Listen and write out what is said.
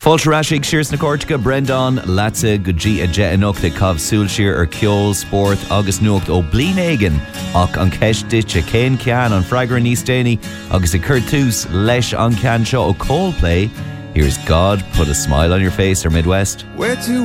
Fultrashig Shears na Cortica, Brendan, Latza, Guji, a Jet Inuk, the Cov Sulshire, or Kjol, Sport, August Nucht, O Bleenagan, Och on Kesh Ditch, a Kane Can on Fragra Eastany, August a Curtus, Lesh on Canshaw, O Coldplay. Here's God Put a Smile on Your Face, or Midwest. Where to